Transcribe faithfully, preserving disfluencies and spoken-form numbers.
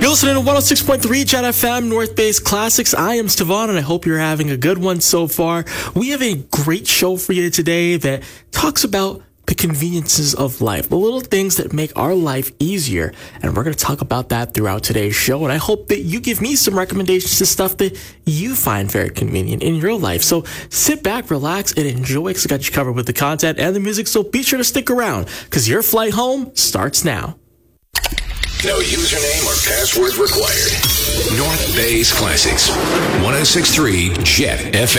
You're listening to one oh six point three Jet F M, North Base Classics. I am Stavon, and I hope you're having a good one so far. We have a great show for you today that talks about the conveniences of life, the little things that make our life easier. And we're going to talk about that throughout today's show. And I hope that you give me some recommendations to stuff that you find very convenient in your life. So sit back, relax, and enjoy, because I got you covered with the content and the music. So be sure to stick around, because your flight home starts now. No username or password required. North Base Classics. one oh six point three Jet F M.